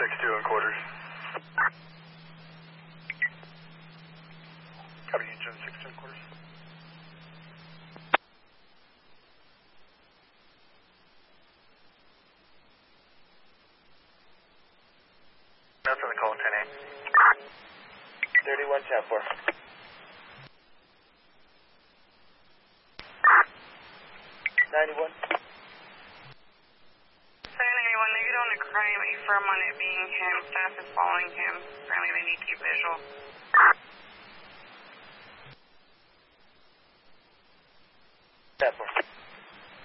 62 in quarters. Copy, Gen 62 in quarters. That's on the call, 10-8. 31, 10-4. 91. 781, they get on the crime, affirm on it being him. Staff is following him. Apparently they need to keep visual. That 4.